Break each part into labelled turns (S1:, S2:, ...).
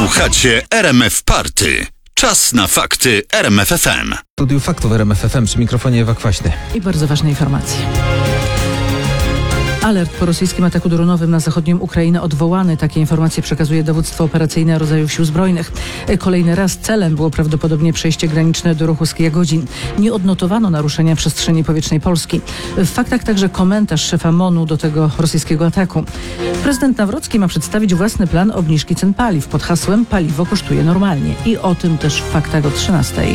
S1: Słuchacie RMF Party. Czas na fakty RMF FM.
S2: W studiu faktów RMF FM przy mikrofonie Ewa Kwaśny.
S3: I bardzo ważne informacje. Alert po rosyjskim ataku dronowym na zachodnią Ukrainę odwołany. Takie informacje przekazuje dowództwo operacyjne rodzajów sił zbrojnych. Kolejny raz celem było prawdopodobnie przejście graniczne do ruchu Jagodzin. Nie odnotowano naruszenia przestrzeni powietrznej Polski. W faktach także komentarz szefa MON-u do tego rosyjskiego ataku. Prezydent Nawrocki ma przedstawić własny plan obniżki cen paliw pod hasłem "Paliwo kosztuje normalnie". I o tym też w faktach o 13:00.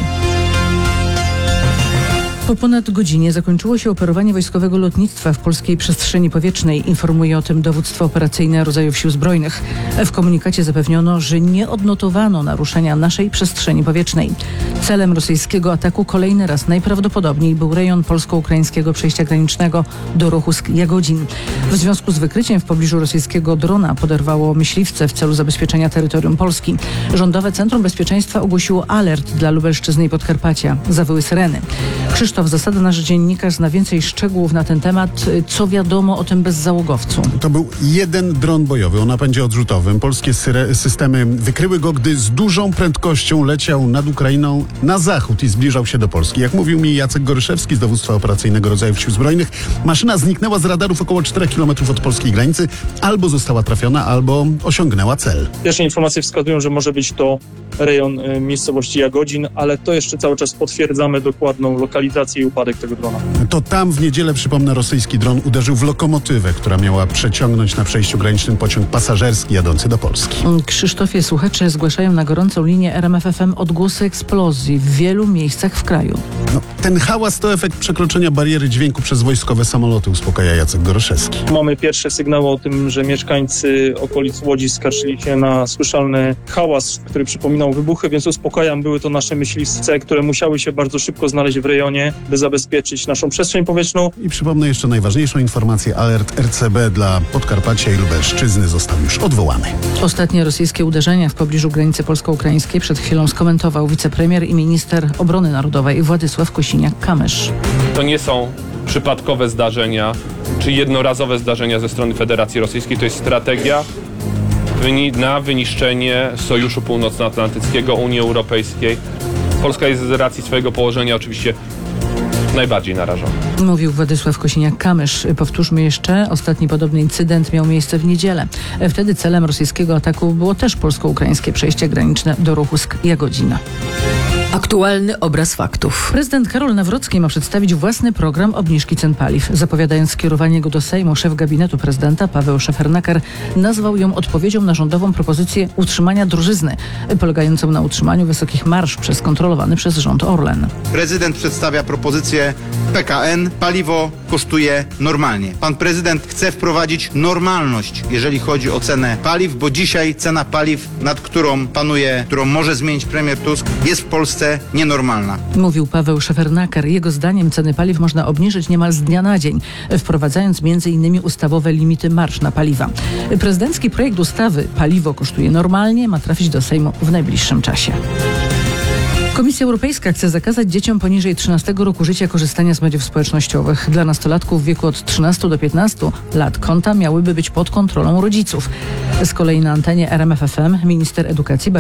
S3: Po ponad godzinie zakończyło się operowanie wojskowego lotnictwa w polskiej przestrzeni powietrznej. Informuje o tym dowództwo operacyjne rodzajów sił zbrojnych. W komunikacie zapewniono, że nie odnotowano naruszenia naszej przestrzeni powietrznej. Celem rosyjskiego ataku kolejny raz najprawdopodobniej był rejon polsko-ukraińskiego przejścia granicznego do ruchu Jagodzin. W związku z wykryciem w pobliżu rosyjskiego drona poderwało myśliwce w celu zabezpieczenia terytorium Polski. Rządowe Centrum Bezpieczeństwa ogłosiło alert dla Lubelszczyzny i Podkarpacia. Zawyły syreny. Krzysztof Zasada, nasz dziennikarz, zna więcej szczegółów na ten temat. Co wiadomo o tym bezzałogowcu?
S4: To był jeden dron bojowy o napędzie odrzutowym. Polskie systemy wykryły go, gdy z dużą prędkością leciał nad Ukrainą na zachód i zbliżał się do Polski. Jak mówił mi Jacek Goryszewski z dowództwa operacyjnego rodzajów sił zbrojnych, maszyna zniknęła z radarów około 4 km od polskiej granicy. Albo została trafiona, albo osiągnęła cel.
S5: Pierwsze informacje wskazują, że może być to rejon miejscowości Jagodzin, ale to jeszcze cały czas potwierdzamy dokładną lokalizację i upadek tego drona.
S4: To tam w niedzielę, przypomnę, rosyjski dron uderzył w lokomotywę, która miała przeciągnąć na przejściu granicznym pociąg pasażerski jadący do Polski.
S3: Krzysztofie, słuchacze zgłaszają na gorącą linię RMF FM odgłosy eksplozji w wielu miejscach w kraju.
S4: Ten hałas to efekt przekroczenia bariery dźwięku przez wojskowe samoloty, uspokaja Jacek Goryszewski.
S5: Mamy pierwsze sygnały o tym, że mieszkańcy okolic Łodzi skarżyli się na słyszalny hałas, który przypominał wybuchy, więc uspokajam, były to nasze myśliwce, które musiały się bardzo szybko znaleźć w rejonie, by zabezpieczyć naszą przestrzeń powietrzną.
S4: I przypomnę jeszcze najważniejszą informację. Alert RCB dla Podkarpacia i Lubelszczyzny został już odwołany.
S3: Ostatnie rosyjskie uderzenia w pobliżu granicy polsko-ukraińskiej przed chwilą skomentował wicepremier i minister obrony narodowej Władysław Kosiniak-Kamysz.
S6: To nie są przypadkowe zdarzenia, czy jednorazowe zdarzenia ze strony Federacji Rosyjskiej. To jest strategia na wyniszczenie Sojuszu Północnoatlantyckiego, Unii Europejskiej. Polska jest z racji swojego położenia oczywiście najbardziej narażona.
S3: Mówił Władysław Kosiniak-Kamysz. Powtórzmy jeszcze, ostatni podobny incydent miał miejsce w niedzielę. Wtedy celem rosyjskiego ataku było też polsko-ukraińskie przejście graniczne do ruchu Jagodzina.
S7: Aktualny obraz faktów.
S3: Prezydent Karol Nawrocki ma przedstawić własny program obniżki cen paliw. Zapowiadając skierowanie go do Sejmu, szef gabinetu prezydenta Paweł Szefernakar nazwał ją odpowiedzią na rządową propozycję utrzymania drożyzny, polegającą na utrzymaniu wysokich marż przez kontrolowany przez rząd Orlen.
S8: Prezydent przedstawia propozycję PKN. Paliwo kosztuje normalnie. Pan prezydent chce wprowadzić normalność, jeżeli chodzi o cenę paliw, bo dzisiaj cena paliw, nad którą panuje, którą może zmienić premier Tusk, jest w Polsce nienormalna.
S3: Mówił Paweł Szefernakar. Jego zdaniem ceny paliw można obniżyć niemal z dnia na dzień, wprowadzając m.in. ustawowe limity marż na paliwa. Prezydencki projekt ustawy "Paliwo kosztuje normalnie" ma trafić do Sejmu w najbliższym czasie. Komisja Europejska chce zakazać dzieciom poniżej 13 roku życia korzystania z mediów społecznościowych. Dla nastolatków w wieku od 13 do 15 lat konta miałyby być pod kontrolą rodziców. Z kolei na antenie RMF FM minister edukacji